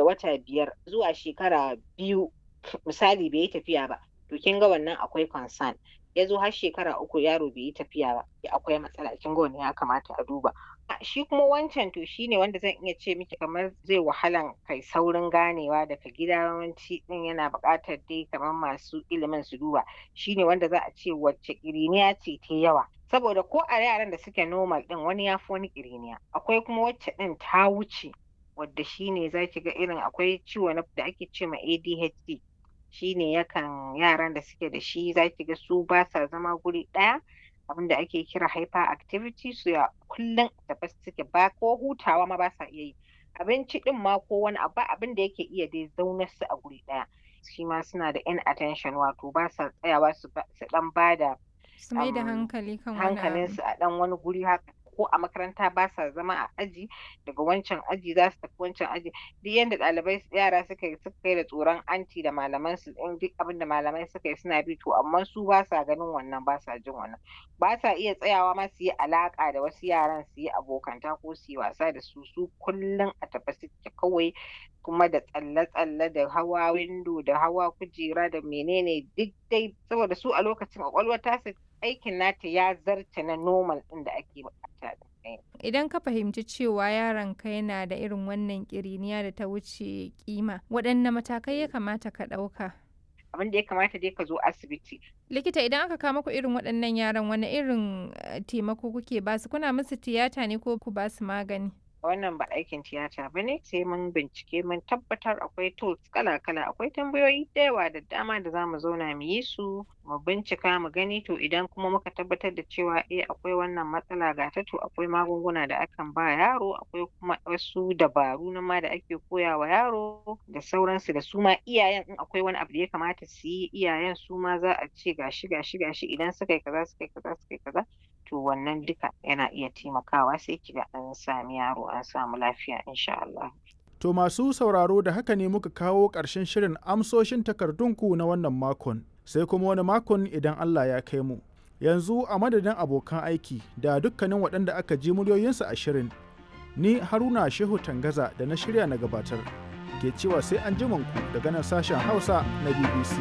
da wata 5 zuwa shekara 2 misali bai yi tafiya ba, to kin ga wannan akwai concern. Ya zo har shekara 3 yaro bai yi tafiya ba, akwai matsala, kin ga wannan ya kamata a duba. Shi kuma wancan to shine wanda zan iya ce miki kamar zai wahalan kai saurin ganewa daga gida, yawanci ɗin yana buƙatar dai kamar masu ilimin su duba, shine wanda za a ce wacce ƙiriniya ce ta yawa. Saboda ko a yaran da suke normal ɗin wani ya fi wani ƙiriniya, akwai kuma wacce ɗin ta wuce, wadda shine za ki ga irin akwai ciwo da ake ce ma ADHD, shine yaran da suke da shi za ki ga su ba sa zama guri ɗaya, abin da ake kira hyperactivity, su ya kullum a tafe suke, ba ko hutawa ma ba sa iya yi. Abinci ɗin ma ko wani abu abin da yake iya dai zaunar su a guri ɗaya. Shi ma suna da inattention, wato ba sa tsayawa su ɗan ba da Su mai da hankali kan wani abu. hankalinsu a ɗan wani guri haka, ko a makaranta ba sa zama a aji, daga wancan aji za su tafi wancan aji. Duk yanda yara suka yi da tsoron anti da malaman su, in duk abin da malamai suka yi suna bi, to amma su ba sa ganin wannan, ba sa jin wannan. Ba sa iya tsayawa ma su yi alaƙa da wasu yaran, su yi abokanta ko su yi wasa da su, su kullum a tafe suke kawai, kuma da tsalle-tsalle da hawa windo da hawa kujera da menene duk dai, saboda su a lokacin ƙwaƙwalwar tasu aikin nata ya zarce na normal ɗin da ake buƙata. Idan ka fahimci cewa yaronka yana da irin wannan ƙiriniya da ta wuce kima, waɗanne matakai ya kamata ka ɗauka? Abin da ya kamata dai ka zo asibiti. Likita, idan aka kawo muku irin waɗannan yaran, wane irin taimako kuke ba su? Kuna musu tiyata ne ko ku ba su magani? Wannan ba aikin tiyata ba ne, sai mun bincike mun tabbatar akwai tools kala-kala, akwai tambayoyi da yawa da dama da za mu zauna mu yi su, mu bincika mu gani, to idan kuma muka tabbatar da cewa akwai wannan matsala ga ta, to akwai magunguna da akan ba yaro, akwai kuma wasu dabaru nan ma da ake koya wa yaro da sauransu, da su ma iyayen in akwai wani abu da ya kamata su yi, iyayen su ma za a ce gashi idan suka yi kaza suka yi kaza suka yi kaza, to wannan duka yana iya taimakawa, sai kiga an sami yaro an samu lafiya insha Allah. To masu sauraro, da haka ne muka kawo ƙarshen shirin amsoshin takardunku na wannan makon, sai kuma wani makon idan Allah ya kai mu. Yanzu a madadin abokan aiki da dukkanin waɗanda aka ji muryoyinsu a shirin, ni Haruna Shehu Tangaza da na shirya na gabatar, ke cewa sai an ji ku daga nan sashen Hausa na BBC.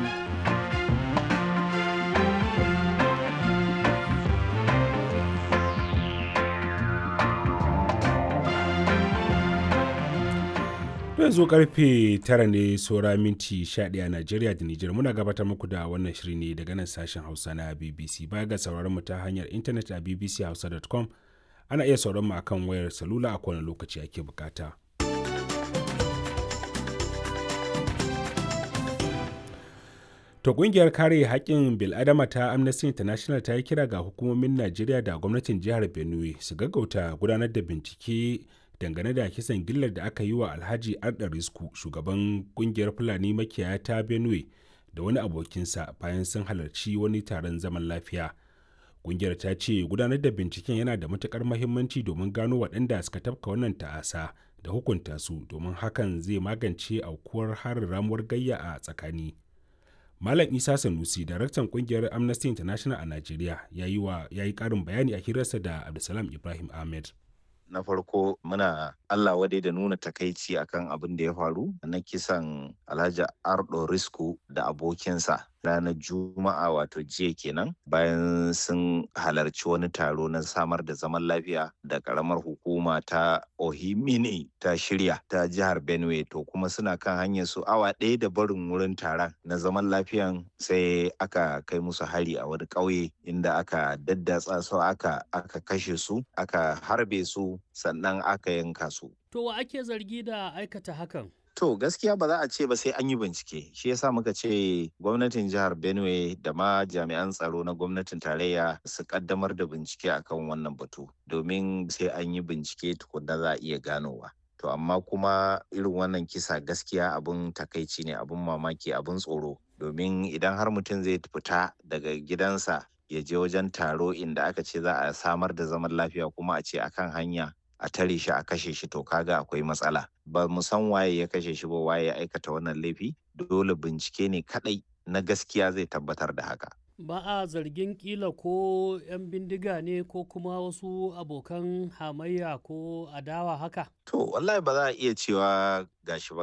yanzu karfe 9 ne saura minti 11 a Najeriya da Nijar. Muna gabatar muku da wannan shiri ne daga nan sashen Hausa na BBC. Baya ga sauraron mu ta hanyar intanet a bbchausa.com, ana iya sauraron mu akan wayar salula a kowane lokaci ake bukata. To kungiyar kare haƙƙin bil'adama ta Amnesty International ta yi kira ga hukumomin Najeriya da gwamnatin jihar Benue su gaggauta gudanar da bincike dangane da kisan gillar da aka yi wa Alhaji Arda Risku, shugaban kungiyar Fulani makiyaya ta Benue, da wani abokinsa bayan sun halarci wani taron zaman lafiya. Kungiyar ta ce gudanar da binciken yana da matukar mahimmanci domin gano waɗanda suka tafka wannan ta'asa da hukunta su, domin hakan zai magance aukuwar harin ramuwar gayya a tsakani. Malam Isa Sanusi, daraktan kungiyar Amnesty International a Najeriya, ya yi ƙarin bayani a hirarsa da Abdulsalam Ibrahim Ahmed. Na farko muna Allah wadai da nuna takaici akan abin da ya faru na kisan Alhaji Ardo Risku da abokinsa ranar Juma'a, wato jiya kenan, bayan sun halarci wani taro na samar da zaman lafiya da karamar hukuma ta Ohimini ta shirya ta jihar Benue. To kuma suna kan hanyar su awa ɗaya da barin wurin taron na zaman lafiyan, sai aka kai musu hari a wani ƙauye inda aka daddatsa su, aka kashe su, aka harbe su, sannan aka yanka su. To wa ake zargi da aikata hakan? To gaskiya ba za a ce ba, sai an yi bincike. Shi yasa muka ce gwamnatin jihar Benue da ma jami'an tsaro na gwamnatin tarayya su kaddamar da bincike akan wannan batu, domin sai an yi bincike tukunna za a iya ganowa. To amma kuma irin wannan kisa gaskiya abun takaici ne, abun mamaki, abun tsoro, domin idan har mutum zai fita daga gidansa ya je wajen taro inda aka ce za a samar da zaman lafiya, kuma a ce akan hanya a tare shi a kashe shi, to kaga akwai matsala. Ba mu san waye ya kashe shi ba, waye ya aikata wannan laifi. Dole bincike ne kadai na gaskiya zai tabbatar da haka. Ba a zargin kila ko 'yan bindiga ne ko kuma wasu abokan hamayya ko adawa haka? To wallahi ba za a iya cewa gashi ba.